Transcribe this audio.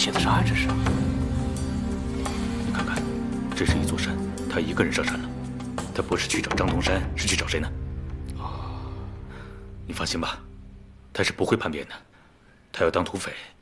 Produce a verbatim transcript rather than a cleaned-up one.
写的啥呀？这是？ 你看看，这是一座山，他一个人上山了。他不是去找张东山，是去找谁呢？哦，你放心吧，他是不会叛变的。他要当土匪，